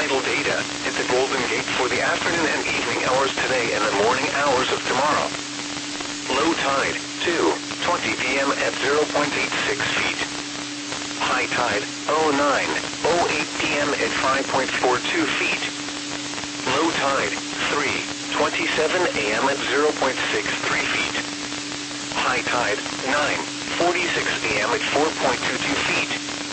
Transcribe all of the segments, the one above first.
tidal data at the Golden Gate for the afternoon and evening hours today and the morning hours of tomorrow. Low tide, 2:20 p.m. at 0.86 feet. High tide, 09:08 p.m. at 5.42 feet. Low tide, 3:27 a.m. at 0.63 feet. High tide, 9:46 a.m. at 4.22 feet.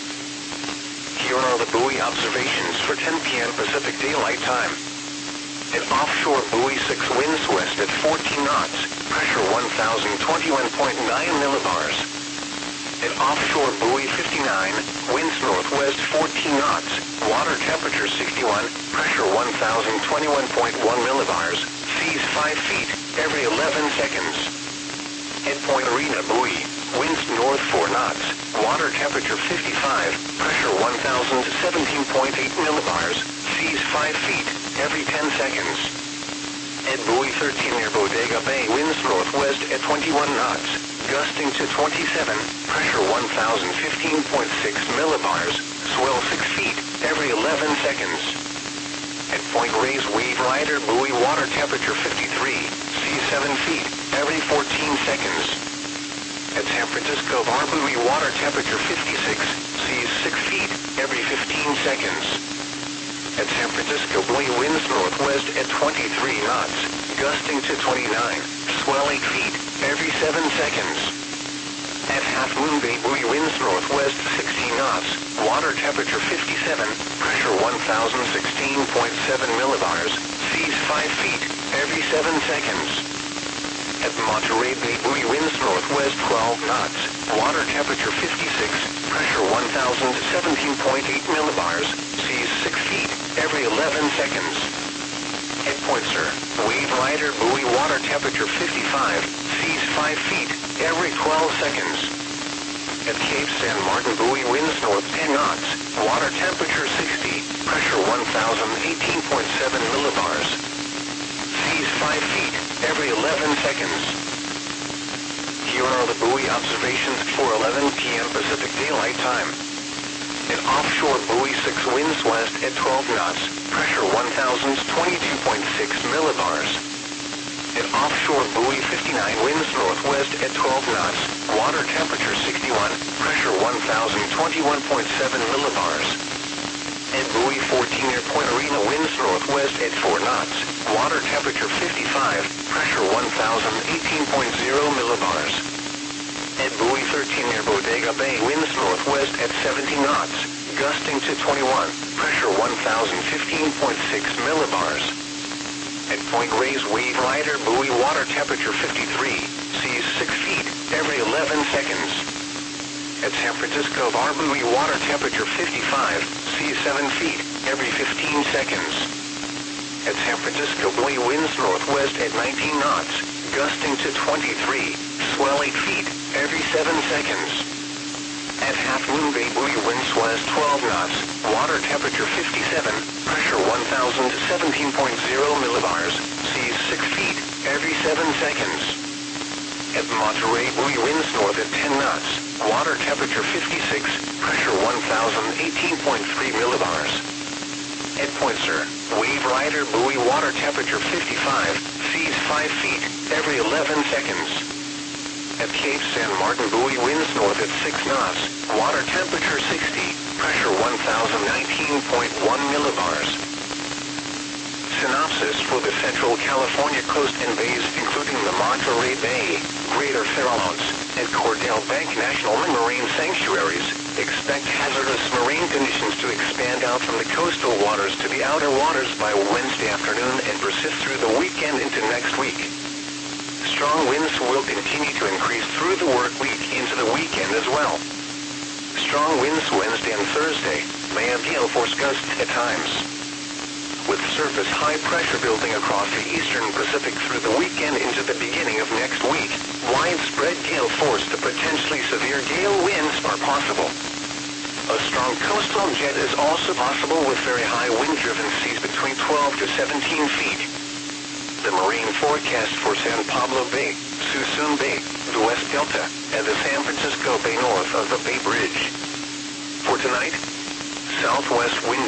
Here are the buoy observations for 10 p.m. Pacific Daylight Time. At offshore buoy 6, winds west at 14 knots, pressure 1,021.9 millibars. At offshore buoy 59, winds northwest 14 knots, water temperature 61, pressure 1,021.1 millibars, seas 5 feet, every 11 seconds. At Point Arena buoy, winds north 4 knots, water temperature 55, pressure 1,017.8 millibars, seas 5 feet, every 10 seconds. At buoy 13 near Bodega Bay, winds northwest at 21 knots, gusting to 27, pressure 1,015.6 millibars, swell 6 feet, every 11 seconds. At Point Reyes Wave Rider buoy, water temperature 53, seas 7 feet, every 14 seconds. At San Francisco Bar buoy, water temperature 56, seas 6 feet, every 15 seconds. At San Francisco buoy, winds northwest at 23 knots, gusting to 29, swell 8 feet, every 7 seconds. At Half Moon Bay buoy, winds northwest 16 knots, water temperature 57, pressure 1,016.7 millibars, seas 5 feet, every 7 seconds. At Monterey Bay buoy, winds northwest 12 knots, water temperature 56, pressure 1,017.8 millibars, seas 6 feet, every 11 seconds. At Point Sur, Wave Rider buoy, water temperature 55, seas 5 feet, every 12 seconds. At Cape San Martin buoy, winds north 10 knots, water temperature 60, pressure 1,018.7 millibars, seas 5 feet, every 11 seconds. Here are the buoy observations for 11 p.m. Pacific Daylight Time. At offshore buoy 6, winds west at 12 knots, pressure 1,022.6 millibars. At offshore buoy 59, winds northwest at 12 knots, water temperature 61, pressure 1,021.7 millibars. At buoy 14 near Point Arena, winds northwest at 4 knots, water temperature 55, pressure 1,018.0 millibars. At buoy 13 near Bodega Bay, winds northwest at 17 knots, gusting to 21, pressure 1,015.6 millibars. At Point Reyes Wave Rider buoy, water temperature 53, seas 6 feet, every 11 seconds. At San Francisco Bar buoy, water temperature 55, seas 7 feet, every 15 seconds. At San Francisco buoy, winds northwest at 19 knots, gusting to 23, swell 8 feet, every 7 seconds. At Half Moon Bay buoy, winds west 12 knots, water temperature 57, pressure 1,017.0 millibars, seas 6 feet, every 7 seconds. At Monterey buoy, winds north at 10 knots, water temperature 56, pressure 1,018.3 millibars. At Point Sur, Wave Rider buoy, water temperature 55, seas 5 feet, every 11 seconds. At Cape San Martin buoy, winds north at 6 knots, water temperature 60, pressure 1,019.1 millibars. Synopsis for the Central California coast and bays, including the Monterey Bay, Greater Farallones, and Cordell Bank National Marine Sanctuaries, expect hazardous marine conditions to expand out from the coastal waters to the outer waters by Wednesday afternoon and persist through the weekend into next week. Strong winds will continue to increase through the work week into the weekend as well. Strong winds Wednesday and Thursday may have gale force gusts at times. With surface high pressure building across the eastern Pacific through the weekend into the beginning of next week, widespread gale force to potentially severe gale winds are possible. A strong coastal jet is also possible with very high wind-driven seas between 12 to 17 feet. The marine forecast for San Pablo Bay, Suisun Bay, the West Delta, and the San Francisco Bay north of the Bay Bridge. For tonight, southwest wind